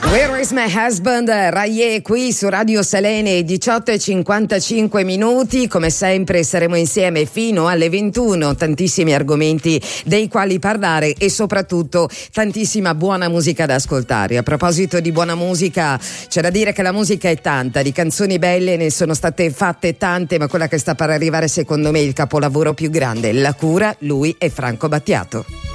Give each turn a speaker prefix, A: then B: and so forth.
A: Where is my husband? Raye qui su Radio Selene, 18:55. Come sempre saremo insieme fino alle 21, tantissimi argomenti dei quali parlare e soprattutto tantissima buona musica da ascoltare. A proposito di buona musica, c'è da dire che la musica è tanta, di canzoni belle ne sono state fatte tante, ma quella che sta per arrivare secondo me è il capolavoro più grande, La cura, lui è Franco Battiato.